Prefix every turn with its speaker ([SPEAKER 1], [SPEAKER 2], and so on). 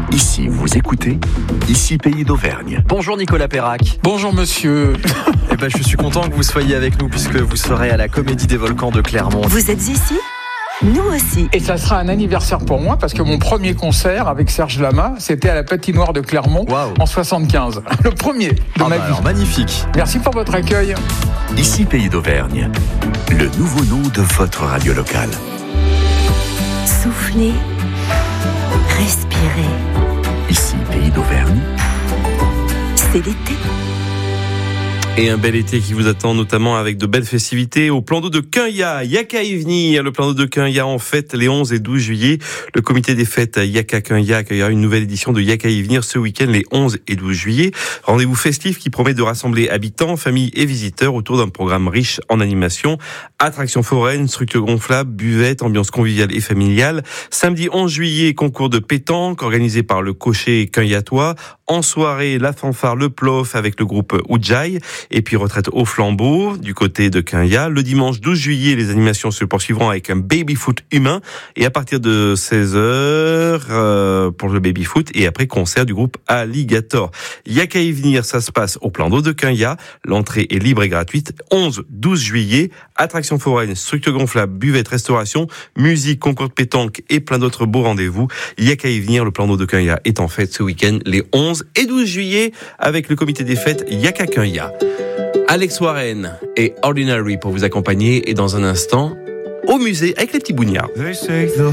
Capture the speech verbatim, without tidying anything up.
[SPEAKER 1] Ici, vous écoutez, ici Pays d'Auvergne.
[SPEAKER 2] Bonjour Nicolas Perrac.
[SPEAKER 3] Bonjour monsieur.
[SPEAKER 2] Eh ben, je suis content que vous soyez avec nous puisque vous serez à la Comédie des Volcans de Clermont.
[SPEAKER 4] Vous êtes ici ? Nous aussi.
[SPEAKER 3] Et ça sera un anniversaire pour moi parce que mon premier concert avec Serge Lama, c'était à la Patinoire de Clermont
[SPEAKER 2] Wow.
[SPEAKER 3] en soixante-quinze. Le premier de
[SPEAKER 2] Ah
[SPEAKER 3] ma
[SPEAKER 2] bah
[SPEAKER 3] vie.
[SPEAKER 2] alors, magnifique.
[SPEAKER 3] Merci pour votre accueil.
[SPEAKER 1] Ici Pays d'Auvergne, le nouveau nom de votre radio locale.
[SPEAKER 4] Soufflez, respirez.
[SPEAKER 1] Ici Pays d'Auvergne,
[SPEAKER 4] C'est l'été.
[SPEAKER 5] Et un bel été qui vous attend, notamment avec de belles festivités au plan d'eau de Quenya. Yaka y venir, le plan d'eau de Quenya en fête les onze et douze juillet. Le comité des fêtes Yaka Quenya accueillera une nouvelle édition de Yaka y venir ce week-end les onze et douze juillet. Rendez-vous festif qui promet de rassembler habitants, familles et visiteurs autour d'un programme riche en animation. Attractions foraines, structures gonflables, buvettes, ambiance conviviale et familiale. Samedi onze juillet, concours de pétanque organisé par le cocher Quenyatois. En soirée, la fanfare, le plof avec le groupe Ujjayi. Et puis retraite au flambeau du côté de Quenya. Le dimanche douze juillet, les animations se poursuivront avec un baby-foot humain. Et à partir de seize heures euh, pour le baby-foot. Et après, concert du groupe Alligator. Yaka y venir, ça se passe au plan d'eau de Quenya. L'entrée est libre et gratuite. onze douze juillet, attractions foraines, structures gonflables, buvettes, restauration, musique, concours de pétanque et plein d'autres beaux rendez-vous. Yaka y venir, le plan d'eau de Quenya est en fête ce week-end les onze et douze juillet avec le comité des fêtes Yaka Quenya. Alex Warren et Ordinary pour vous accompagner et dans un instant au musée avec les petits bougnards.